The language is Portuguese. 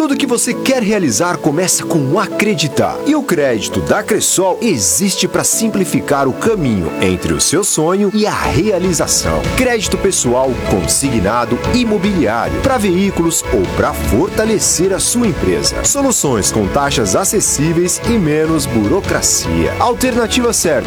Tudo que você quer realizar começa com acreditar. E o crédito da Cressol existe para simplificar o caminho entre o seu sonho e a realização. Crédito pessoal, consignado, imobiliário, para veículos ou para fortalecer a sua empresa. Soluções com taxas acessíveis e menos burocracia. Alternativa certa,